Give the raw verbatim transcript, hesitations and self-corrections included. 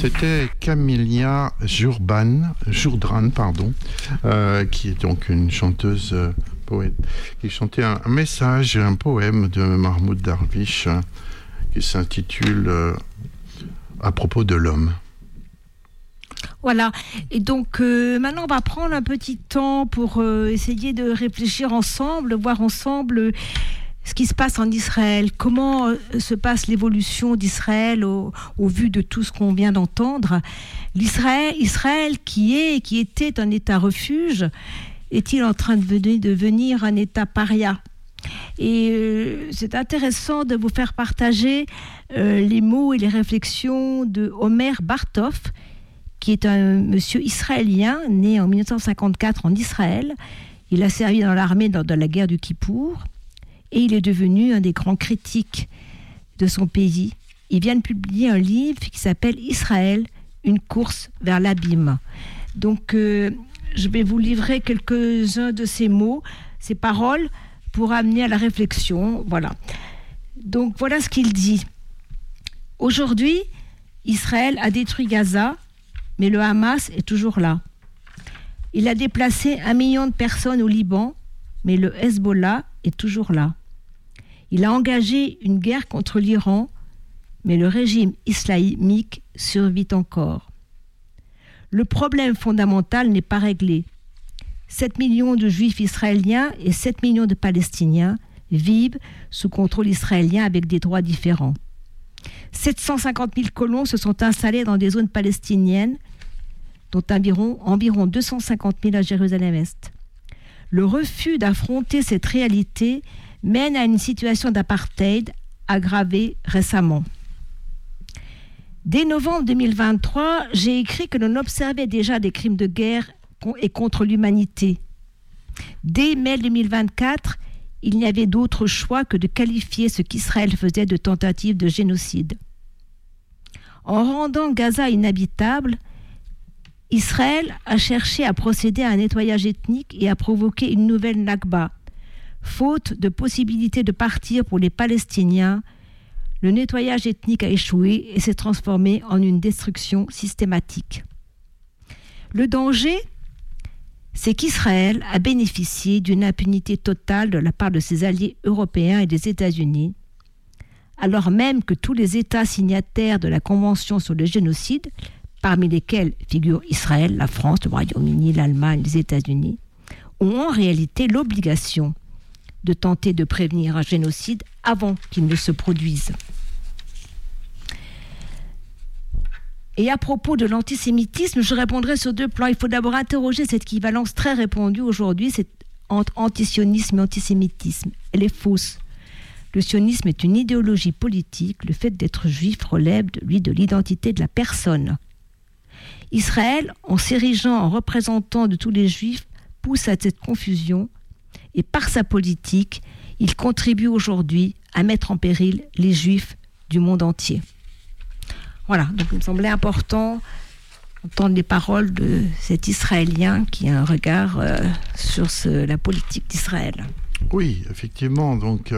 C'était Camilla Jourdan, Jourdan pardon, euh, qui est donc une chanteuse euh, poète, qui chantait un, un message, un poème de Mahmoud Darwish euh, qui s'intitule euh, À propos de l'homme. Voilà, et donc euh, maintenant on va prendre un petit temps pour euh, essayer de réfléchir ensemble, voir ensemble euh, ce qui se passe en Israël, comment euh, se passe l'évolution d'Israël au, au vu de tout ce qu'on vient d'entendre. L'Israël, Israël qui est, qui était un État refuge, est-il en train de venir, devenir un État paria ? Et euh, c'est intéressant de vous faire partager euh, les mots et les réflexions de Omer Bartov, qui est un monsieur israélien, né en dix-neuf cent cinquante-quatre en Israël. Il a servi dans l'armée lors de la guerre du Kippour et il est devenu un des grands critiques de son pays. Il vient de publier un livre qui s'appelle « Israël, une course vers l'abîme ». Donc, euh, je vais vous livrer quelques-uns de ces mots, ces paroles, pour amener à la réflexion. Voilà. Donc, voilà ce qu'il dit. Aujourd'hui, Israël a détruit Gaza, mais le Hamas est toujours là. Il a déplacé un million de personnes au Liban, mais le Hezbollah est toujours là. Il a engagé une guerre contre l'Iran, mais le régime islamique survit encore. Le problème fondamental n'est pas réglé. sept millions de Juifs israéliens et sept millions de Palestiniens vivent sous contrôle israélien avec des droits différents. sept cent cinquante mille colons se sont installés dans des zones palestiniennes, dont environ, environ deux cent cinquante mille à Jérusalem-Est. Le refus d'affronter cette réalité mène à une situation d'apartheid aggravée récemment. Dès novembre deux mille vingt-trois, j'ai écrit que l'on observait déjà des crimes de guerre et contre l'humanité. Dès mai deux mille vingt-quatre, il n'y avait d'autre choix que de qualifier ce qu'Israël faisait de tentative de génocide. En rendant Gaza inhabitable, Israël a cherché à procéder à un nettoyage ethnique et à provoquer une nouvelle Nakba. Faute de possibilité de partir pour les Palestiniens, le nettoyage ethnique a échoué et s'est transformé en une destruction systématique. Le danger, c'est qu'Israël a bénéficié d'une impunité totale de la part de ses alliés européens et des États-Unis, alors même que tous les États signataires de la Convention sur le génocide, parmi lesquels figurent Israël, la France, le Royaume-Uni, l'Allemagne, les États-Unis, ont en réalité l'obligation de tenter de prévenir un génocide avant qu'il ne se produise. Et à propos de l'antisémitisme, je répondrai sur deux plans. Il faut d'abord interroger cette équivalence très répandue aujourd'hui, c'est entre antisionisme et antisémitisme. Elle est fausse. Le sionisme est une idéologie politique. Le fait d'être juif relève de lui de l'identité de la personne. Israël, en s'érigeant en représentant de tous les juifs, pousse à cette confusion et par sa politique, il contribue aujourd'hui à mettre en péril les juifs du monde entier. Voilà, donc il me semblait important d'entendre les paroles de cet Israélien qui a un regard euh, sur ce, la politique d'Israël. Oui, effectivement, donc